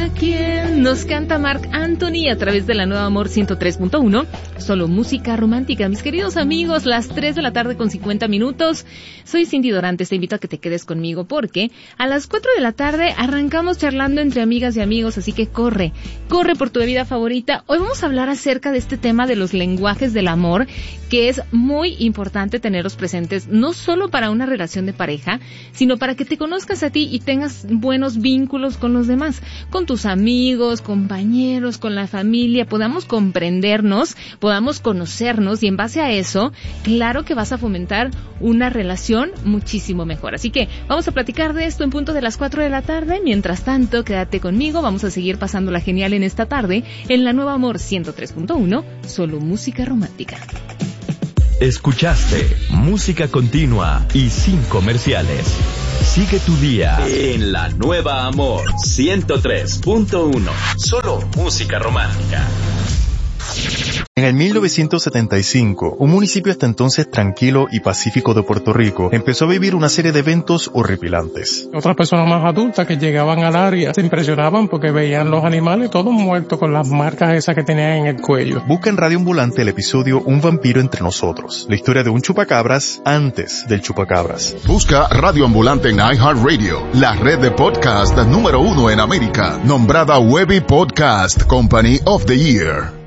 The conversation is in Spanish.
¿Para quién? Nos canta Marc Anthony a través de la Nueva Amor 103.1. Solo música romántica. Mis queridos amigos, las 3 de la tarde con 50 minutos. Soy Cindy Dorantes, te invito a que te quedes conmigo porque a las 4 de la tarde arrancamos charlando entre amigas y amigos, así que corre por tu bebida favorita. Hoy vamos a hablar acerca de este tema de los lenguajes del amor, que es muy importante tenerlos presentes, no solo para una relación de pareja, sino para que te conozcas a ti y tengas buenos vínculos con los demás, con tus amigos, compañeros, con la familia, podamos comprendernos, podamos conocernos y en base a eso, claro que vas a fomentar una relación muchísimo mejor. Así que vamos a platicar de esto en punto de las 4 de la tarde. Mientras tanto, quédate conmigo, vamos a seguir pasándola genial en esta tarde en la Nueva Amor 103.1, solo música romántica. Escuchaste música continua y sin comerciales. Sigue tu día en la Nueva Amor 103.1. Solo música romántica. En el 1975, un municipio hasta entonces tranquilo y pacífico de Puerto Rico empezó a vivir una serie de eventos horripilantes. Otras personas más adultas que llegaban al área se impresionaban porque veían los animales todos muertos con las marcas esas que tenían en el cuello. Busca en Radio Ambulante el episodio Un vampiro entre nosotros, la historia de un chupacabras antes del chupacabras. Busca Radio Ambulante en iHeartRadio, la red de podcast número 1 en América, nombrada Webby Podcast Company of the Year.